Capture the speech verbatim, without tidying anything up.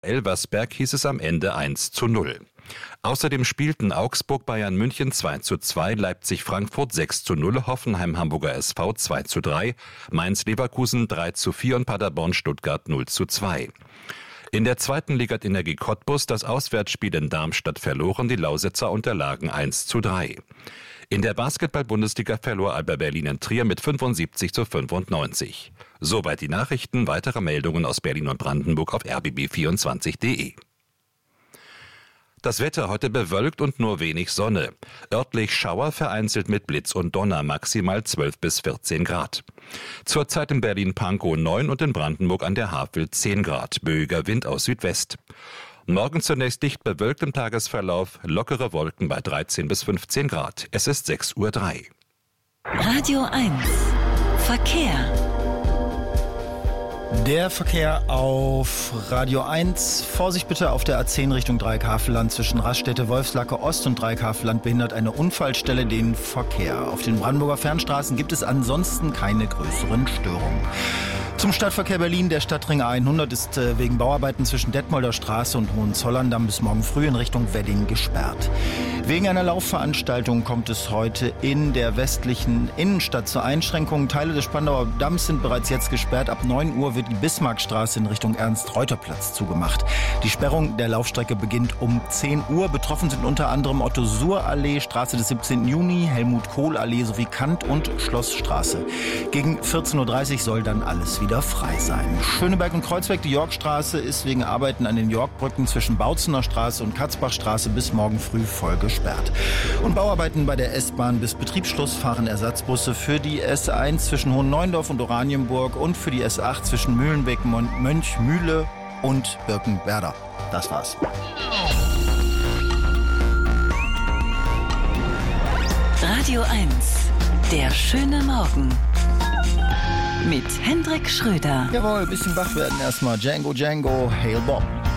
Elversberg hieß es am Ende eins zu null. Außerdem spielten Augsburg Bayern München zwei zu zwei, Leipzig Frankfurt sechs zu null, Hoffenheim Hamburger S V zwei zu drei, Mainz Leverkusen drei zu vier und Paderborn Stuttgart null zu zwei. In der zweiten Liga hat Energie Cottbus das Auswärtsspiel in Darmstadt verloren, die Lausitzer unterlagen eins zu drei. In der Basketball-Bundesliga verlor Alba Berlin in Trier mit fünfundsiebzig zu fünfundneunzig. Soweit die Nachrichten, weitere Meldungen aus Berlin und Brandenburg auf r b b vierundzwanzig punkt d e. Das Wetter heute bewölkt und nur wenig Sonne. Örtlich Schauer, vereinzelt mit Blitz und Donner, maximal zwölf bis vierzehn Grad. Zurzeit in Berlin-Pankow neun und in Brandenburg an der Havel zehn Grad. Böiger Wind aus Südwest. Morgen zunächst dicht bewölkt im Tagesverlauf, lockere Wolken bei dreizehn bis fünfzehn Grad. Es ist sechs Uhr drei. Radio eins Verkehr. Der Verkehr auf Radio eins. Vorsicht bitte auf der A zehn Richtung Dreieckhavelland zwischen Raststätte Wolfslacke Ost und Dreieckhavelland behindert eine Unfallstelle den Verkehr. Auf den Brandenburger Fernstraßen gibt es ansonsten keine größeren Störungen. Zum Stadtverkehr Berlin. Der Stadtring A hundert ist wegen Bauarbeiten zwischen Detmolder Straße und Hohenzollern-Damm bis morgen früh in Richtung Wedding gesperrt. Wegen einer Laufveranstaltung kommt es heute in der westlichen Innenstadt zu Einschränkungen. Teile des Spandauer Damms sind bereits jetzt gesperrt. Ab neun Uhr wird die Bismarckstraße in Richtung Ernst-Reuter-Platz zugemacht. Die Sperrung der Laufstrecke beginnt um zehn Uhr. Betroffen sind unter anderem Otto-Suhr-Allee, Straße des siebzehnten Juni, Helmut-Kohl-Allee sowie Kant- und Schlossstraße. Gegen vierzehn Uhr dreißig soll dann alles wieder frei sein. Schöneberg und Kreuzberg, die Yorkstraße ist wegen Arbeiten an den Yorkbrücken zwischen Bautzener Straße und Katzbachstraße bis morgen früh voll gesperrt. Und Bauarbeiten bei der S-Bahn bis Betriebsschluss fahren Ersatzbusse für die S eins zwischen Hohenneuendorf und Oranienburg und für die S acht zwischen Mühlenbeek, Mönchmühle und Birkenwerder. Das war's. Radio eins, der schöne Morgen. Mit Hendrik Schröder. Jawohl, ein bisschen wach werden erstmal. Django Django, Hail Bob.